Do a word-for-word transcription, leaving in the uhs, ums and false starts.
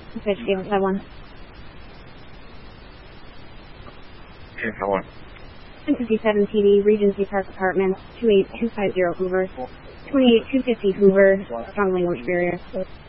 Fish Gable five one. Okay, five one. ten fifty-seven T D, Regency Park Apartments, two eight two five zero Hoover. twenty-eight two fifty Hoover, strong language barrier.